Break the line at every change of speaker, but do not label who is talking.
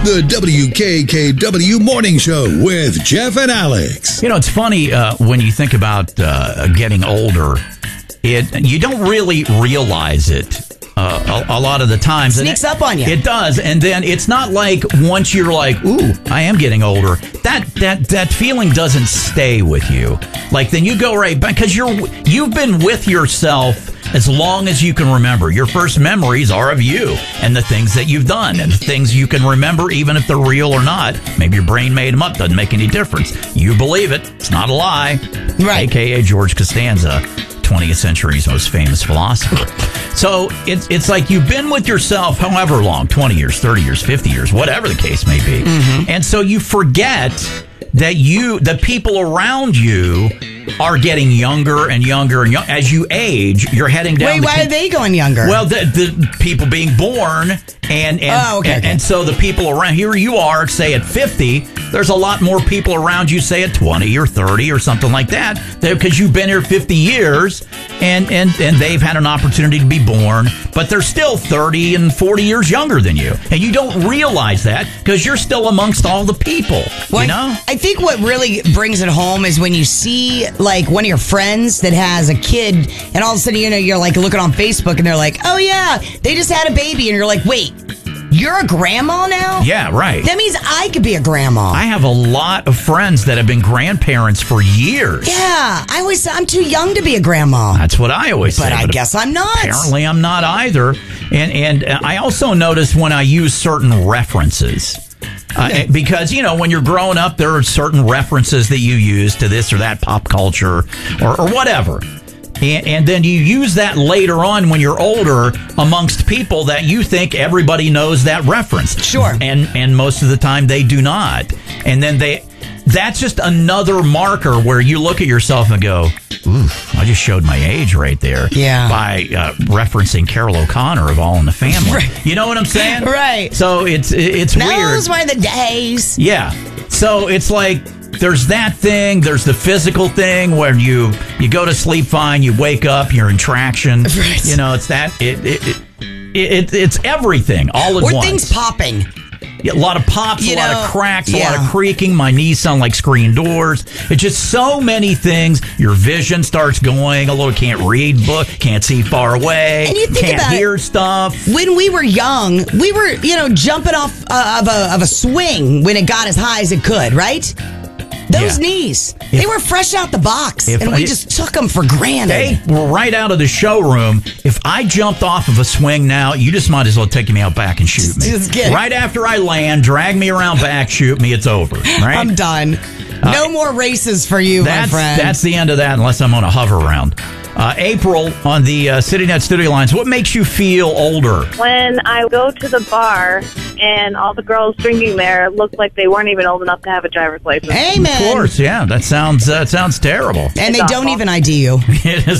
The WKKW Morning Show with Jeff and Alex.
You know, it's funny when you think about getting older, you don't really realize it. A lot of the times.
Sneaks up on you.
It does. And then it's not like once you're like, ooh, I am getting older. That feeling doesn't stay with you. Like then you go right back because you've been with yourself as long as you can remember. Your first memories are of you and the things that you've done and the things you can remember, even if they're real or not. Maybe your brain made them up. Doesn't make any difference. You believe it. It's not a lie.
Right.
AKA George Costanza, 20th century's most famous philosopher. So it's like you've been with yourself however long, 20 years, 30 years, 50 years, whatever the case may be. Mm-hmm. And so you forget that the people around you are getting younger and younger and younger. As you age, you're heading down.
Wait, why are they going younger?
Well, the people being born and so the people around, here you are, say at 50, there's a lot more people around you, say at 20 or 30 or something like that, because you've been here 50 years and they've had an opportunity to be born, but they're still 30 and 40 years younger than you. And you don't realize that because you're still amongst all the people,
well,
you know?
I think what really brings it home is when you see like one of your friends that has a kid and all of a sudden, you know, you're like looking on Facebook and they're like, oh yeah, they just had a baby. And you're like, wait, you're a grandma now?
Yeah, right.
That means I could be a grandma.
I have a lot of friends that have been grandparents for years.
Yeah, I'm too young to be a grandma.
That's what I always say.
But I guess I'm not.
Apparently I'm not either. And I also notice when I use certain references. Because, you know, when you're growing up, there are certain references that you use to this or that pop culture or whatever. And then you use that later on when you're older amongst people that you think everybody knows that reference.
Sure.
And most of the time they do not. And then that's just another marker where you look at yourself and go, oof, I just showed my age right there.
Yeah.
By referencing Carol O'Connor of All in the Family.
Right.
You know what I'm saying?
Right.
So it's weird.
Those were the days.
Yeah. So it's like there's that thing. There's the physical thing where you go to sleep fine, you wake up, you're in traction.
Right.
You know, it's that. It's everything all at once.
Or things popping.
Yeah, a lot of pops, a lot of cracks, a lot of creaking. My knees sound like screen doors. It's just so many things. Your vision starts going a little. Can't read book, can't see far away,
and you think
can't
about
hear stuff.
When we were young, we were, jumping off of a swing when it got as high as it could, right? Those knees, they were fresh out the box, and we just took them for granted.
They were right out of the showroom. If I jumped off of a swing now, you just might as well take me out back and shoot me.
Just get
right after I land, drag me around back, shoot me, it's over. Right?
I'm done. No more races for you, my friend.
That's the end of that unless I'm on a hover round. April on the CityNet Studio Lines, what makes you feel older?
When I go to the bar and all the girls drinking there look like they weren't even old enough to have a driver's license.
Amen.
Of course, yeah. That sounds terrible.
And they don't even ID you.
It is